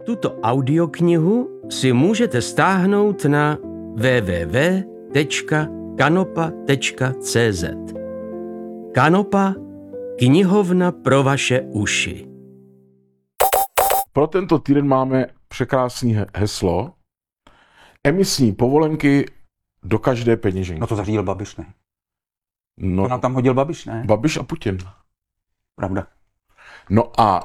Tuto audioknihu si můžete stáhnout na www.kanopa.cz. Kanopa, knihovna pro vaše uši. Pro tento týden máme překrásné heslo. Emisní povolenky do každé peněženky. No to zařídil Babiš, ne? No, To nám tam hodil Babiš, ne? Babiš a Putin. Pravda. No a